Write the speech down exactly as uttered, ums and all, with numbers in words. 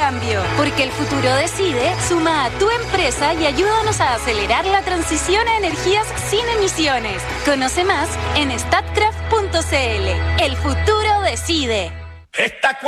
cambio, porque el futuro decide, suma a tu empresa y ayúdanos a acelerar la transición a energías sin emisiones. Conoce más en statkraft punto c l. El futuro decide. Esta